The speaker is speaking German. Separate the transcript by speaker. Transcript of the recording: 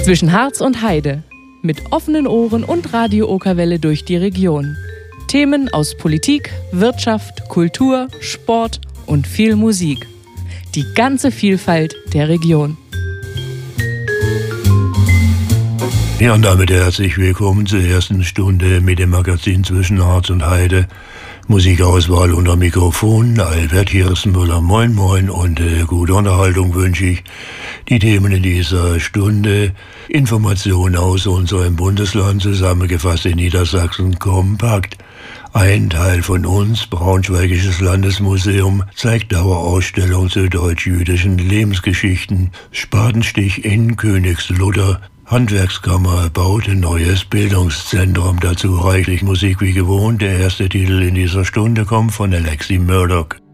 Speaker 1: Zwischen Harz und Heide. Mit offenen Ohren und Radio Okerwelle durch die Region. Themen aus Politik, Wirtschaft, Kultur, Sport und viel Musik. Die ganze Vielfalt der Region.
Speaker 2: Ja, und damit herzlich willkommen zur ersten Stunde mit dem Magazin Zwischen Harz und Heide. Musikauswahl unter Mikrofon, Albert Hirsenmüller, moin moin und gute Unterhaltung wünsche ich. Die Themen in dieser Stunde: Informationen aus unserem Bundesland, zusammengefasst in Niedersachsen kompakt. Ein Teil von uns, Braunschweigisches Landesmuseum, zeigt Dauerausstellung zu deutsch-jüdischen Lebensgeschichten. Spatenstich in Königslutter. Handwerkskammer baut ein neues Bildungszentrum. Dazu reichlich Musik wie gewohnt. Der erste Titel in dieser Stunde kommt von Alexi Murdoch.